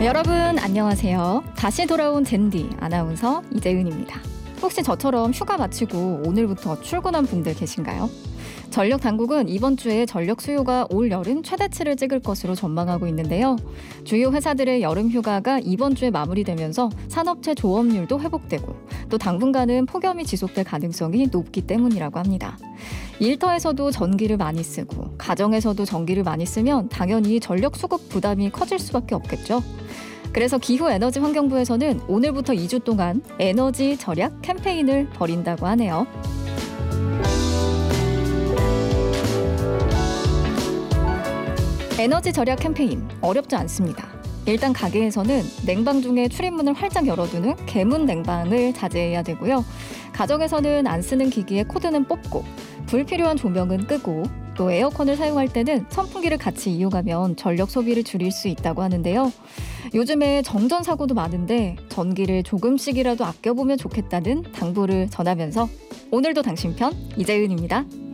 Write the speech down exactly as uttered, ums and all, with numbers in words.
여러분 안녕하세요. 다시 돌아온 젠디 아나운서 이재은입니다. 혹시 저처럼 휴가 마치고 오늘부터 출근한 분들 계신가요? 전력 당국은 이번 주에 전력 수요가 올 여름 최대치를 찍을 것으로 전망하고 있는데요. 주요 회사들의 여름 휴가가 이번 주에 마무리되면서 산업체 조업률도 회복되고 또 당분간은 폭염이 지속될 가능성이 높기 때문이라고 합니다. 일터에서도 전기를 많이 쓰고 가정에서도 전기를 많이 쓰면 당연히 전력 수급 부담이 커질 수밖에 없겠죠. 그래서 기후에너지환경부에서는 오늘부터 이 주 동안 에너지 절약 캠페인을 벌인다고 하네요. 에너지 절약 캠페인 어렵지 않습니다. 일단 가게에서는 냉방 중에 출입문을 활짝 열어두는 개문 냉방을 자제해야 되고요. 가정에서는 안 쓰는 기기의 코드는 뽑고 불필요한 조명은 끄고 또 에어컨을 사용할 때는 선풍기를 같이 이용하면 전력 소비를 줄일 수 있다고 하는데요. 요즘에 정전 사고도 많은데 전기를 조금씩이라도 아껴보면 좋겠다는 당부를 전하면서 오늘도 당신 편 이재은입니다.